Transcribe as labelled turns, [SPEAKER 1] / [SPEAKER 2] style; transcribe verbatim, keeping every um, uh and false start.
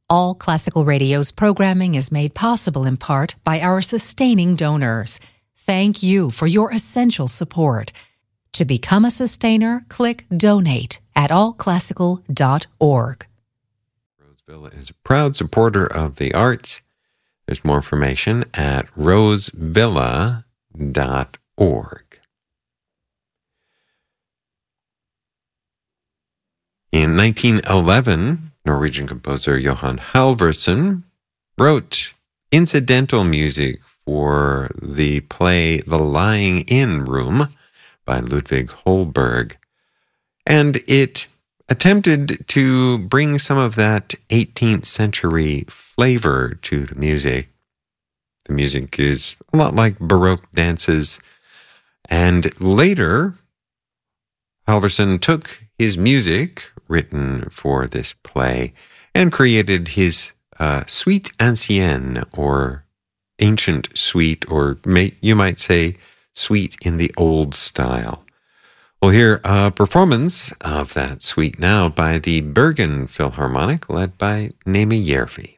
[SPEAKER 1] All Classical Radio's programming is made possible in part by our sustaining donors. Thank you for your essential support. To become a sustainer, click Donate at all classical dot org.
[SPEAKER 2] Rose Villa is a proud supporter of the arts. There's more information at rose villa dot org. In nineteen eleven, Norwegian composer Johan Halvorsen wrote incidental music for the play The Lying In Room by Ludwig Holberg. And it attempted to bring some of that eighteenth century flavor to the music. The music is a lot like Baroque dances. And later, Halvorsen took his music written for this play and created his uh, suite ancienne, or ancient suite, or may, you might say suite in the old style. We'll hear a performance of that suite now by the Bergen Philharmonic, led by Nemi Järvi.